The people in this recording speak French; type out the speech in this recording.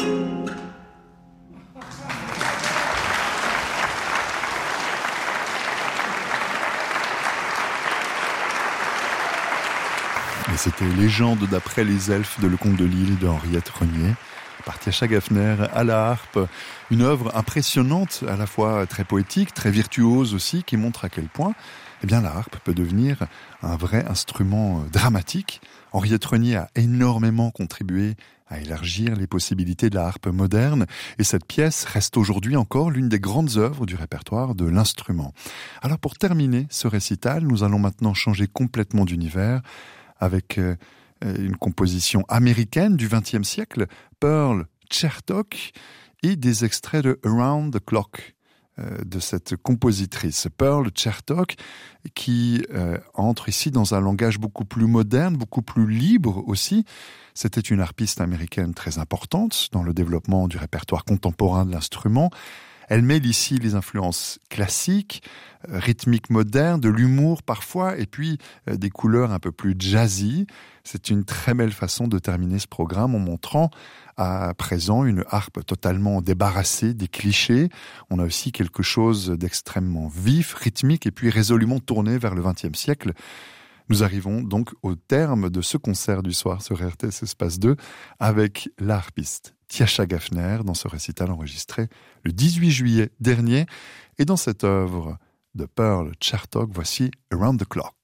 Et c'était Légende d'après les elfes de Le Comte de Lille de Henriette Renier, par Tiascha Gafner à la harpe. Une œuvre impressionnante, à la fois très poétique, très virtuose aussi, qui montre à quel point la harpe peut devenir un vrai instrument dramatique. Henriette Renier a énormément contribué à élargir les possibilités de la harpe moderne, et cette pièce reste aujourd'hui encore l'une des grandes œuvres du répertoire de l'instrument. Alors pour terminer ce récital, nous allons maintenant changer complètement d'univers avec une composition américaine du XXe siècle, Pearl Chertok, et des extraits de Around the Clock de cette compositrice. Pearl Chertok qui entre ici dans un langage beaucoup plus moderne, beaucoup plus libre aussi. C'était une harpiste américaine très importante dans le développement du répertoire contemporain de l'instrument. Elle mêle ici les influences classiques, rythmiques modernes, de l'humour parfois, et puis des couleurs un peu plus jazzy. C'est une très belle façon de terminer ce programme en montrant à présent une harpe totalement débarrassée des clichés. On a aussi quelque chose d'extrêmement vif, rythmique, et puis résolument tourné vers le XXe siècle. Nous arrivons donc au terme de ce concert du soir sur RTS Espace 2 avec la harpiste Tiascha Gafner dans ce récital enregistré le 18 juillet dernier. Et dans cette œuvre de Pearl Chertok, voici Around the Clock.